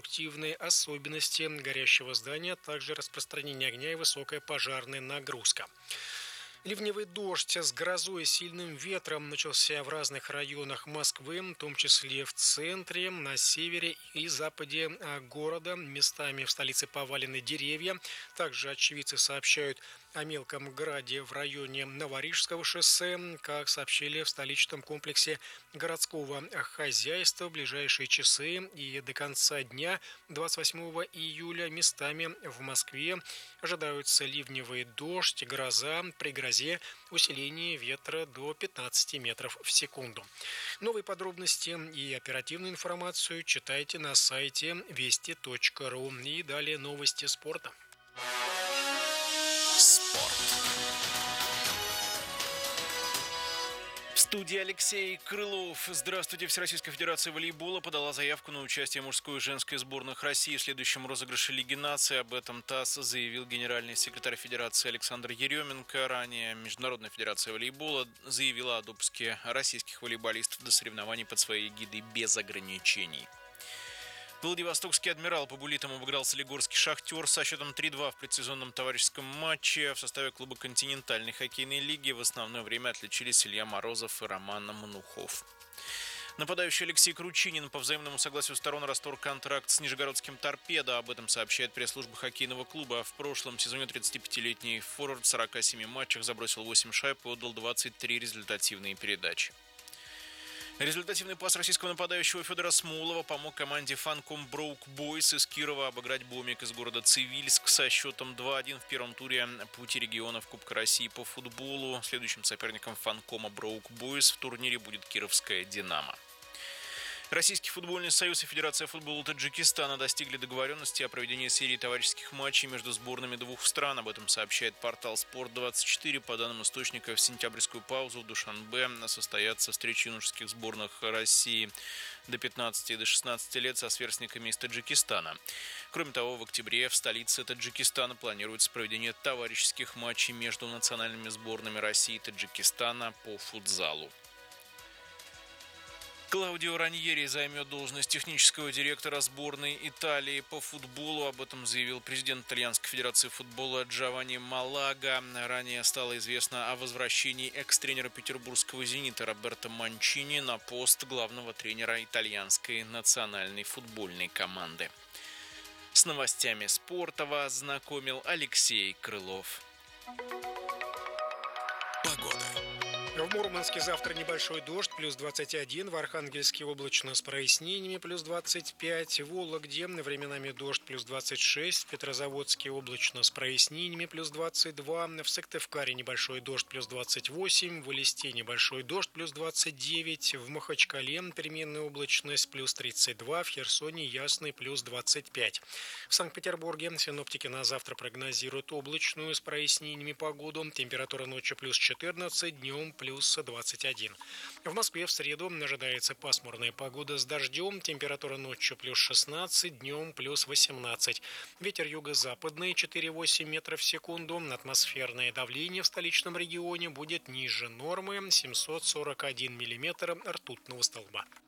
конструктивные особенности горящего здания, а также распространение огня и высокая пожарная нагрузка. Ливневый дождь с грозой и сильным ветром начался в разных районах Москвы, в том числе в центре, на севере и западе города. Местами в столице повалены деревья. Также очевидцы сообщают о мелком граде в районе Новорижского шоссе. Как сообщили в столичном комплексе городского хозяйства, в ближайшие часы и до конца дня 28 июля местами в Москве ожидаются ливневый дождь, гроза, при грозе усиление ветра до 15 метров в секунду. Новые подробности и оперативную информацию читайте на сайте вести.ру. И далее новости спорта. В студии Алексей Крылов. Здравствуйте. Всероссийская федерация волейбола подала заявку на участие мужской и женской сборных России в следующем розыгрыше Лиги наций. Об этом ТАСС заявил генеральный секретарь федерации Александр Еременко. Ранее Международная федерация волейбола заявила о допуске российских волейболистов до соревнований под своей эгидой без ограничений. Владивостокский «Адмирал» по буллитам обыграл солигорский «Шахтер» со счетом 3-2 в предсезонном товарищеском матче. В составе клуба континентальной хоккейной лиги в основное время отличились Илья Морозов и Роман Мнухов. Нападающий Алексей Кручинин по взаимному согласию сторон расторг контракт с нижегородским «Торпедо». Об этом сообщает пресс-служба хоккейного клуба. В прошлом сезоне 35-летний форвард в 47 матчах забросил 8 шайб и отдал 23 результативные передачи. Результативный пас российского нападающего Федора Смолова помог команде Фанком Броук Бойс из Кирова обыграть Бомик из города Цивильск со счетом 2-1 в первом туре пути регионов Кубка России по футболу. Следующим соперником Фанкома Броук Бойс в турнире будет кировская «Динамо». Российский футбольный союз и Федерация футбола Таджикистана достигли договоренности о проведении серии товарищеских матчей между сборными двух стран. Об этом сообщает портал «Спорт-24». По данным источника, в сентябрьскую паузу в Душанбе состоятся встречи юношеских сборных России до 15 и до 16 лет со сверстниками из Таджикистана. Кроме того, в октябре в столице Таджикистана планируется проведение товарищеских матчей между национальными сборными России и Таджикистана по футзалу. Клаудио Раньери займет должность технического директора сборной Италии по футболу. Об этом заявил президент Итальянской федерации футбола Джованни Малага. Ранее стало известно о возвращении экс-тренера петербургского «Зенита» Роберто Манчини на пост главного тренера итальянской национальной футбольной команды. С новостями спорта вас знакомил Алексей Крылов. В Мурманске завтра небольшой дождь, плюс 21, в Архангельске облачно с прояснениями, плюс 25, в Вологде временами дождь, плюс 26, в Петрозаводске облачно с прояснениями, плюс 22, в Сыктывкаре небольшой дождь, плюс 28, в Элисте небольшой дождь, плюс 29, в Махачкале переменная облачность, плюс 32, в Херсоне ясный, плюс 25. В Санкт-Петербурге синоптики на завтра прогнозируют облачную с прояснениями погоду, температура ночью плюс 14, днем плюс 21. В Москве в среду ожидается пасмурная погода с дождем, температура ночью плюс 16, днем плюс 18. Ветер юго-западный 4,8 метров в секунду, атмосферное давление в столичном регионе будет ниже нормы 741 миллиметр ртутного столба.